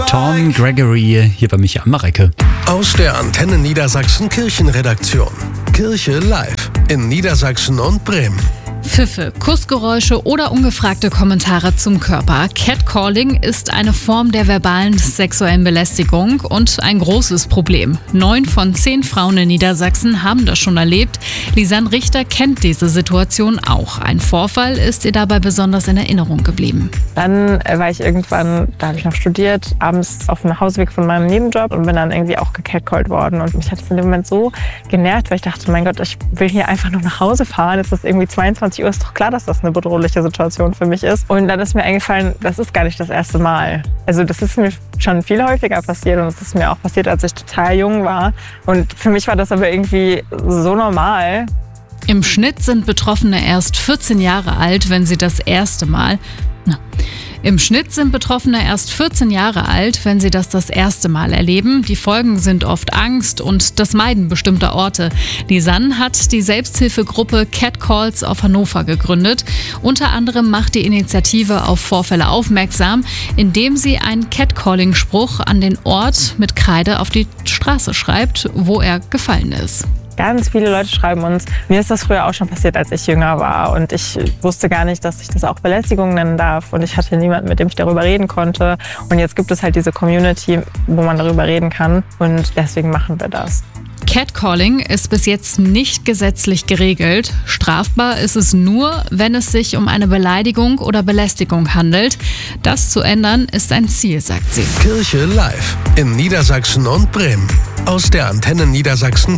Tom Gregory hier bei Michael Marecke. Aus der Antenne Niedersachsen Kirchenredaktion. Kirche live in Niedersachsen und Bremen. Pfiffe, Kussgeräusche oder ungefragte Kommentare zum Körper. Catcalling ist eine Form der verbalen sexuellen Belästigung und ein großes Problem. 9 von 10 Frauen in Niedersachsen haben das schon erlebt. Lisanne Richter kennt diese Situation auch. Ein Vorfall ist ihr dabei besonders in Erinnerung geblieben. Dann war ich irgendwann, da habe ich noch studiert, abends auf dem Hausweg von meinem Nebenjob und bin dann irgendwie auch gecatcallt worden. Und mich hat es in dem Moment so genervt, weil ich dachte, mein Gott, ich will hier einfach nur nach Hause fahren. Es ist irgendwie 22 Uhr, ist doch klar, dass das eine bedrohliche Situation für mich ist. Und dann ist mir eingefallen, das ist gar nicht das erste Mal. Also das ist mir schon viel häufiger passiert und das ist mir auch passiert, als ich total jung war. Und für mich war das aber irgendwie so normal. Im Schnitt sind Betroffene erst 14 Jahre alt, wenn sie das erste Mal erleben. Die Folgen sind oft Angst und das Meiden bestimmter Orte. Lisanne hat die Selbsthilfegruppe Catcalls auf Hannover gegründet. Unter anderem macht die Initiative auf Vorfälle aufmerksam, indem sie einen Catcalling-Spruch an den Ort mit Kreide auf die Straße schreibt, wo er gefallen ist. Ganz viele Leute schreiben uns, mir ist das früher auch schon passiert, als ich jünger war und ich wusste gar nicht, dass ich das auch Belästigung nennen darf und ich hatte niemanden, mit dem ich darüber reden konnte und jetzt gibt es halt diese Community, wo man darüber reden kann und deswegen machen wir das. Catcalling ist bis jetzt nicht gesetzlich geregelt. Strafbar ist es nur, wenn es sich um eine Beleidigung oder Belästigung handelt. Das zu ändern ist ein Ziel, sagt sie. Kirche live in Niedersachsen und Bremen. Aus der Antenne Niedersachsen